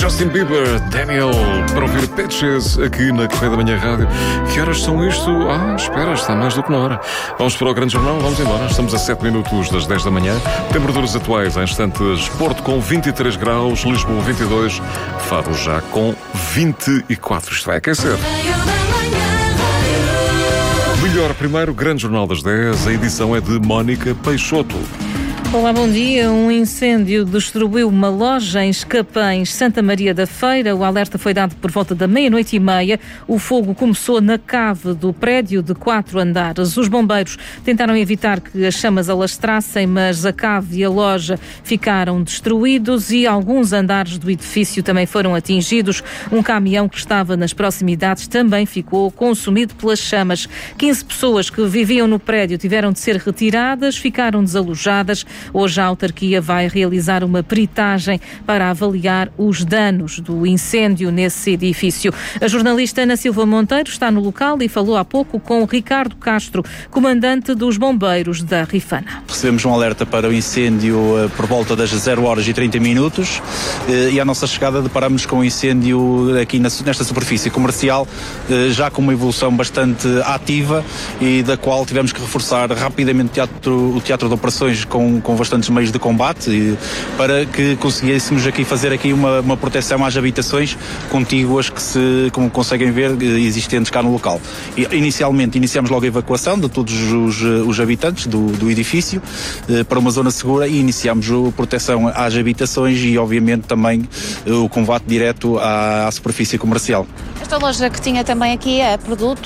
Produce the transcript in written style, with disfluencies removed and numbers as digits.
Justin Bieber, Daniel, para ouvir Patches aqui na Correia da Manhã Rádio. Que horas são isto? Espera, está mais do que na hora. Vamos para o Grande Jornal, vamos embora. Estamos a 7 minutos das 10 da manhã. Temperaturas atuais em instantes: Porto com 23 graus, Lisboa 22, Faro já com 24. Isto vai aquecer. Melhor primeiro, Grande Jornal das 10. A edição é de Mónica Peixoto. Olá, bom dia. Um incêndio destruiu uma loja em Escapães, Santa Maria da Feira. O alerta foi dado por volta da 00:30. O fogo começou na cave do prédio de 4 andares. Os bombeiros tentaram evitar que as chamas alastrassem, mas a cave e a loja ficaram destruídos e alguns andares do edifício também foram atingidos. Um caminhão que estava nas proximidades também ficou consumido pelas chamas. 15 pessoas que viviam no prédio tiveram de ser retiradas, ficaram desalojadas. Hoje a autarquia vai realizar uma peritagem para avaliar os danos do incêndio nesse edifício. A jornalista Ana Silva Monteiro está no local e falou há pouco com Ricardo Castro, comandante dos bombeiros da Rifana. Recebemos um alerta para o incêndio por volta das 00:30 e à nossa chegada deparamos com um incêndio aqui nesta superfície comercial, já com uma evolução bastante ativa e da qual tivemos que reforçar rapidamente o teatro de operações com bastantes meios de combate para que conseguíssemos fazer uma proteção às habitações contíguas que, como conseguem ver, existentes cá no local. Inicialmente iniciamos logo a evacuação de todos os habitantes do edifício para uma zona segura e iniciamos a proteção às habitações e obviamente também o combate direto à superfície comercial. Esta loja que tinha também aqui produtos